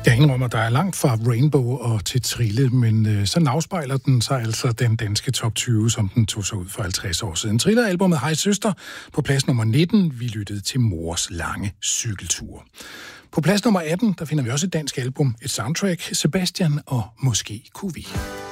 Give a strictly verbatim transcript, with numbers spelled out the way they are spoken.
Jeg indrømmer, der er langt fra Rainbow og til Trille, men øh, sådan afspejler den sig altså den danske top tyve, som den tog sig ud for halvtreds år siden. Trille-albumet Hej Søster på plads nummer nitten. Vi lyttede til Mors lange cykeltur. På plads nummer atten, der finder vi også et dansk album, et soundtrack, Sebastian og Måske kunne vi.